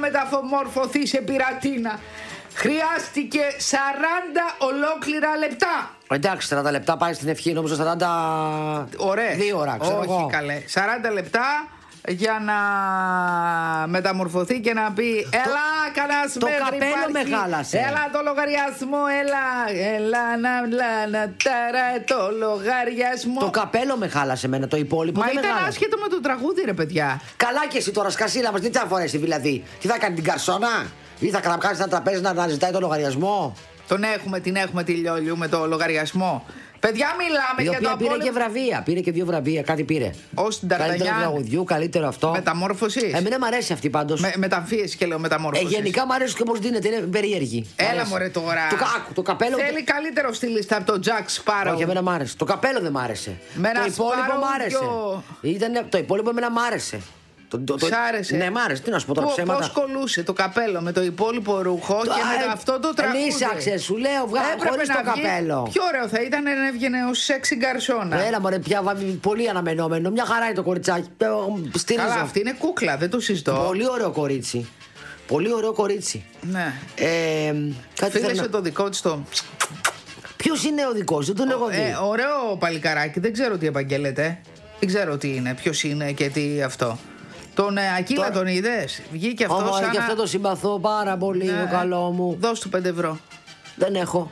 μεταμορφωθεί σε πειρατίνα. Χρειάστηκε 40 ολόκληρα λεπτά. Εντάξει, 40 λεπτά πάει στην ευχή, νομίζω 40. Ωραία. 2 ώρα, ξέρω όχι εγώ. Καλέ. 40 λεπτά για να μεταμορφωθεί και να πει έλα κανένας Το καπέλο με χάλασε. Έλα το λογαριασμό, έλα να ταρά το λογαριασμό. Το καπέλο με χάλασε εμένα, το υπόλοιπο Μα δεν με ήταν χάλασε. άσχετο με το τραγούδι ρε παιδιά. Καλά και εσύ τώρα σκασίλα μας, τι θα φορέσει δηλαδή. Τι θα κάνει την καρσόνα ή θα κρατήσει ένα τραπέζι να ζητάει το λογαριασμό. Την έχουμε τη Λιόλιου με το λογαριασμό. Παιδιά, μιλάμε Η για το οποία πήρε και βραβεία. Πήρε και 2 βραβεία, κάτι πήρε. Ως την Ταρτανιά. Καλύτερο τραγουδιού, καλύτερο αυτό. Μεταμόρφωση. Εμένα μου αρέσει αυτή πάντως. Μεταμφίεση και λέω μεταμόρφωση. Γενικά μου αρέσει και όπως δίνεται, είναι περίεργη. Έλα μωρέ τώρα. Το καπέλο. Θέλει καλύτερο στη λίστα από το Jack Sparrow. Όχι, εμένα μ' άρεσε. Το καπέλο δεν μ' άρεσε. Με Το ένα υπόλοιπο Sparrow μ' άρεσε. Το υπόλοιπο εμένα μ' άρεσε. Σ' άρεσε. Ναι, μ' άρεσε. Τι να σου πω τώρα ψέματα. Πώς κολούσε το καπέλο με το υπόλοιπο ρούχο και με αυτό το τραγούδι. Λύσαξε, σου λέω, χωρίς το καπέλο. Πιο ωραίο θα ήταν να έβγαινε ως σεξι γκαρσόνα. Έλα μωρέ, πια πολύ αναμενόμενο. Μια χαρά είναι το κοριτσάκι. Στηρίζω. Καλά, αυτή είναι κούκλα, δεν το συζητώ. Πολύ ωραίο κορίτσι. Πολύ ωραίο κορίτσι. Ναι. Φίλεσε το δικό της το. Ποιος είναι ο δικός, δεν τον έχω δει. Ωραίο παλικαράκι, δεν ξέρω τι επαγγέλλεται. Δεν ξέρω τι είναι, ποιος είναι και τι αυτό. Τον Ακύλα τον είδες. Βγήκε αυτό σαν. Και αυτό το συμπαθώ πάρα πολύ, το καλό μου. Δώσ' του 5 ευρώ. Δεν έχω.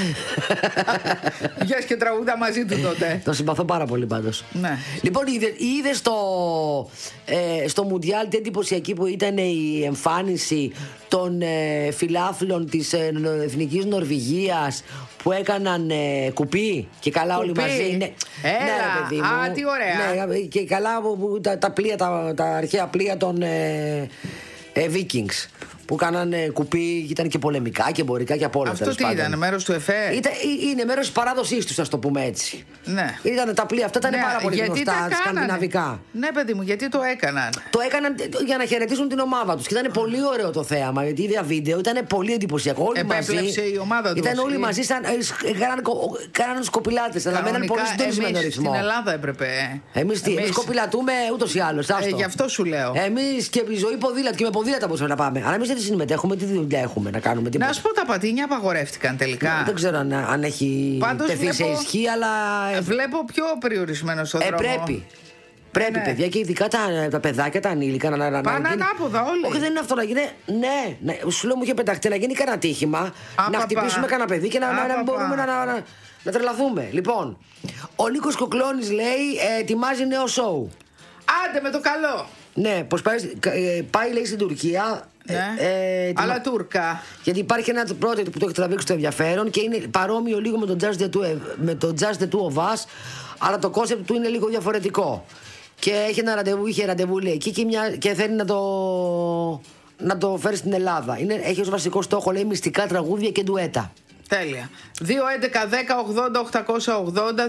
Βγες και τραγούδα μαζί του τότε. Το συμπαθώ πάρα πολύ πάντως. Ναι. Λοιπόν, είδες στο Μουντιάλ τι εντυπωσιακή που ήταν η εμφάνιση των φιλάθλων της Εθνικής Νορβηγίας που έκαναν κουπί και καλά όλοι μαζί. Ναι, έλα, ναι, παιδί μου. τι ωραία. Ναι, και καλά τα πλοία, τα αρχαία πλοία των Vikings που κάνανε κουπί, ήταν και πολεμικά και εμπορικά και απ' όλα. Αυτό τι ήταν, μέρος του ΕΦΕ? Είναι μέρος της παράδοσής τους, ας το πούμε έτσι. Ναι. Ήταν τα πλοία αυτά, ήταν πάρα πολύ γνωστά σκανδιναβικά. Ναι, παιδί μου, γιατί το έκαναν? Το έκαναν για να χαιρετήσουν την ομάδα τους. Και ήταν πολύ ωραίο το θέαμα, γιατί είδα βίντεο, ήταν πολύ εντυπωσιακό. Όλοι μαζί. Η ομάδα τους. Ήταν όλοι μαζί, κάνανε σκοπιλάτες, αλλά μέναν πολύ συντονισμένο ρυθμό. Στην Ελλάδα έπρεπε. Εμείς σκοπιλατούμε ούτως ή άλλως. Γι' αυτό σου λέω. Εμείς και η ζωή ποδήλατο και με ποδήλατα μπορούσαμε να πάμε. Αλλά εμείς δεν συμμετέχουμε, τι δουλειά έχουμε να κάνουμε. Τίποτα. Να σου πω, τα πατίνια απαγορεύτηκαν τελικά. Δεν ξέρω αν έχει τεθεί σε ισχύ, αλλά. Βλέπω πιο περιορισμένο στον δρόμο. Πρέπει, παιδιά, και ειδικά τα παιδάκια, τα ανήλικα να πάνε ανάποδα όλοι. Όχι, δεν είναι αυτό να γίνει. Ναι, σου λέω μου είχε πεταχτεί να γίνει κανένα τύχημα, να χτυπήσουμε κανένα παιδί και να μπορούμε να τρελαθούμε. Λοιπόν, ο Νίκος Κοκλώνης λέει ετοιμάζει νέο σοου. Άντε με το καλό. Ναι, πως πάει λέει στην Τουρκία. Αλλά Τούρκα. Γιατί υπάρχει ένα project που το έχει τραβήξει το ενδιαφέρον και είναι παρόμοιο λίγο με το Just the Two of Us, αλλά το concept του είναι λίγο διαφορετικό. Και είχε ραντεβού λέει εκεί και θέλει να το φέρει στην Ελλάδα. Έχει ως βασικό στόχο λέει μυστικά τραγούδια και ντουέτα. Τέλεια. 2-11-10-80-880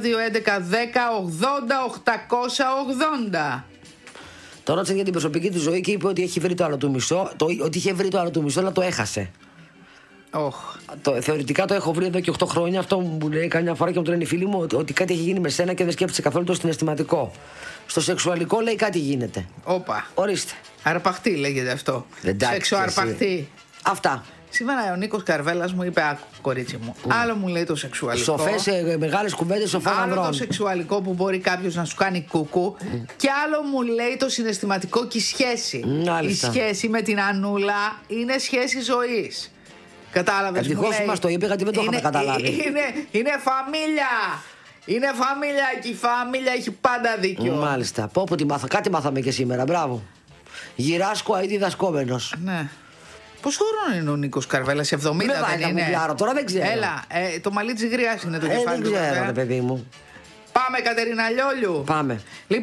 2-11-10-80-880. Το ρώτησε για την προσωπική του ζωή και είπε ότι έχει βρει το άλλο του μισό. Ότι είχε βρει το άλλο του μισό, αλλά το έχασε. Θεωρητικά το έχω βρει εδώ και 8 χρόνια. Αυτό μου λέει καμιά φορά και μου το λένε οι φίλοι μου, ότι κάτι έχει γίνει με σένα και δεν σκέφτεσαι καθόλου το συναισθηματικό. Στο σεξουαλικό λέει κάτι γίνεται. Όπα. Ορίστε. Αρπαχτή λέγεται αυτό. Σεξουαρπαχτή. Αυτά. Σήμερα ο Νίκος Καρβέλας μου είπε: άκου, κορίτσι μου. Άλλο μου λέει το σεξουαλικό. Σοφές, μεγάλες κουβέντες, σοφά ανδρών. Άλλο το σεξουαλικό που μπορεί κάποιος να σου κάνει κουκού. Και άλλο μου λέει το συναισθηματικό και η σχέση. Η σχέση με την Ανούλα είναι σχέση ζωής. Κατάλαβες? Ευτυχώς μας το είπε, γιατί δεν το είχαμε καταλάβει. Είναι φαμίλια. Είναι φαμίλια και η φαμίλια έχει πάντα δίκιο. Μάλιστα. Κάτι μάθαμε και σήμερα. Μπράβο. Γυράσκω αίδη δασκόμενος. Ναι. Πόσο χρόνο είναι ο Νίκος Καρβέλας? 70 δεν είναι? Τώρα δεν ξέρω. Έλα, το μαλλί της γριάς είναι το κεφάλι του. Δεν ξέρω, παιδί μου. Πάμε, Κατερίνα Λιόλιου. Πάμε.